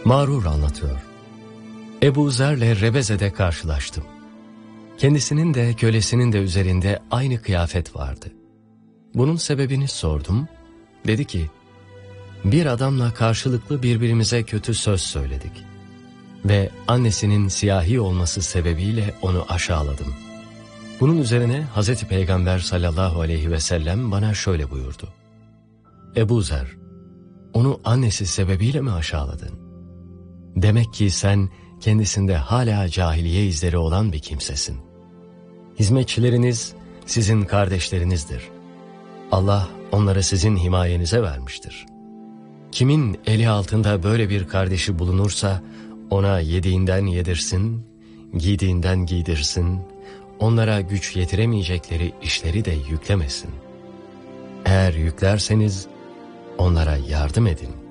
Mağrur anlatıyor. Ebu Zer'le Rebeze'de karşılaştım. Kendisinin de kölesinin de üzerinde aynı kıyafet vardı. Bunun sebebini sordum. Dedi ki, bir adamla karşılıklı birbirimize kötü söz söyledik. Ve annesinin siyahi olması sebebiyle onu aşağıladım. Bunun üzerine Hazreti Peygamber sallallahu aleyhi ve sellem bana şöyle buyurdu. Ebu Zer, onu annesi sebebiyle mi aşağıladın? Demek ki sen kendisinde hala cahiliye izleri olan bir kimsesin. Hizmetçileriniz sizin kardeşlerinizdir. Allah onları sizin himayenize vermiştir. Kimin eli altında böyle bir kardeşi bulunursa ona yediğinden yedirsin, giydiğinden giydirsin, onlara güç yetiremeyecekleri işleri de yüklemesin. Eğer yüklerseniz onlara yardım edin.